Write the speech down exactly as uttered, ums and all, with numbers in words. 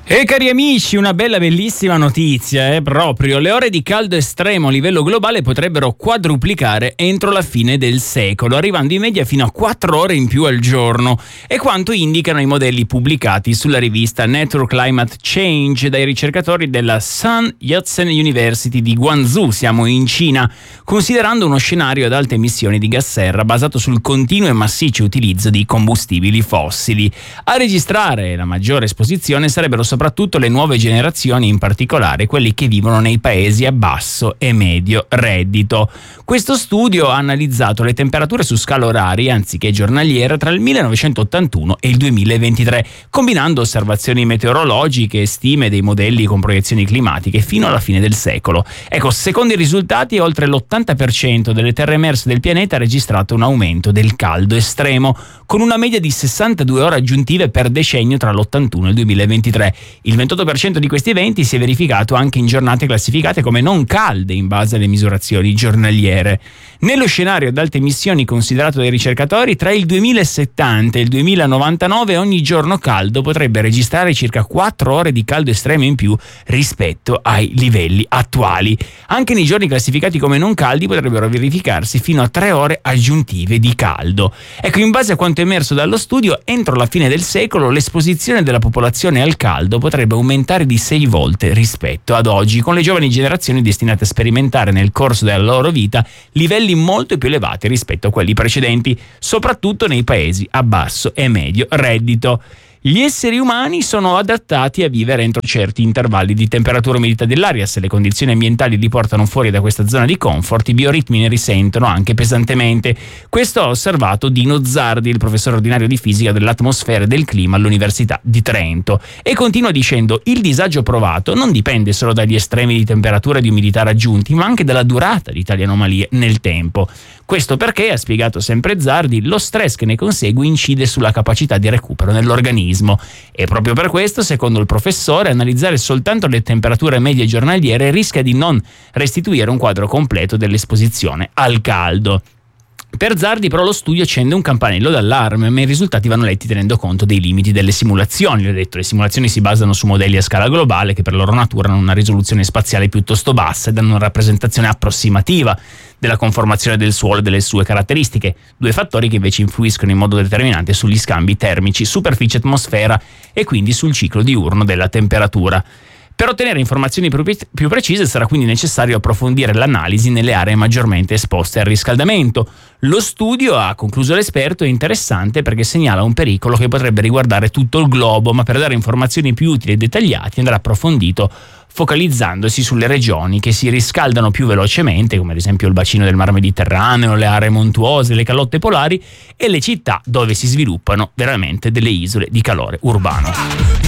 E cari amici, una bella bellissima notizia, eh? Proprio le ore di caldo estremo a livello globale potrebbero quadruplicare entro la fine del secolo, arrivando in media fino a quattro ore in più al giorno, è quanto indicano i modelli pubblicati sulla rivista Nature Climate Change dai ricercatori della Sun Yat-sen University di Guangzhou, siamo in Cina, considerando uno scenario ad alte emissioni di gas serra basato sul continuo e massiccio utilizzo di combustibili fossili. A registrare la maggiore esposizione sarebbero soprattutto le nuove generazioni, in particolare quelli che vivono nei paesi a basso e medio reddito. Questo studio ha analizzato le temperature su scala oraria anziché giornaliera tra il millenovecentottantuno e il duemilaventitré, combinando osservazioni meteorologiche e stime dei modelli con proiezioni climatiche fino alla fine del secolo. Ecco, secondo i risultati, oltre l'ottanta per cento delle terre emerse del pianeta ha registrato un aumento del caldo estremo, con una media di sessantadue ore aggiuntive per decennio tra l'ottantuno e il duemilaventitré. Il ventotto per cento di questi eventi si è verificato anche in giornate classificate come non calde in base alle misurazioni giornaliere. Nello scenario ad alte emissioni considerato dai ricercatori, tra il duemilasettanta e il duemilanovantanove ogni giorno caldo potrebbe registrare circa quattro ore di caldo estremo in più rispetto ai livelli attuali. Anche nei giorni classificati come non caldi potrebbero verificarsi fino a tre ore aggiuntive di caldo. Ecco, in base a quanto emerso dallo studio, entro la fine del secolo l'esposizione della popolazione al caldo potrebbe aumentare di sei volte rispetto ad oggi, con le giovani generazioni destinate a sperimentare nel corso della loro vita livelli molto più elevati rispetto a quelli precedenti, soprattutto nei paesi a basso e medio reddito. Gli esseri umani sono adattati a vivere entro certi intervalli di temperatura e umidità dell'aria. Se le condizioni ambientali li portano fuori da questa zona di comfort, i bioritmi ne risentono anche pesantemente. Questo ha osservato Dino Zardi, il professore ordinario di fisica dell'atmosfera e del clima all'Università di Trento. E continua dicendo: il disagio provato non dipende solo dagli estremi di temperatura e di umidità raggiunti, ma anche dalla durata di tali anomalie nel tempo. Questo perché, ha spiegato sempre Zardi, lo stress che ne consegue incide sulla capacità di recupero nell'organismo. E proprio per questo, secondo il professore, analizzare soltanto le temperature medie giornaliere rischia di non restituire un quadro completo dell'esposizione al caldo. Per Zardi però lo studio accende un campanello d'allarme, ma i risultati vanno letti tenendo conto dei limiti delle simulazioni. L'ho detto, le simulazioni si basano su modelli a scala globale che per loro natura hanno una risoluzione spaziale piuttosto bassa e danno una rappresentazione approssimativa della conformazione del suolo e delle sue caratteristiche, due fattori che invece influiscono in modo determinante sugli scambi termici superficie-atmosfera e quindi sul ciclo diurno della temperatura. Per ottenere informazioni più precise sarà quindi necessario approfondire l'analisi nelle aree maggiormente esposte al riscaldamento. Lo studio, ha concluso l'esperto, è interessante perché segnala un pericolo che potrebbe riguardare tutto il globo, ma per dare informazioni più utili e dettagliate andrà approfondito focalizzandosi sulle regioni che si riscaldano più velocemente, come ad esempio il bacino del Mar Mediterraneo, le aree montuose, le calotte polari e le città dove si sviluppano veramente delle isole di calore urbano.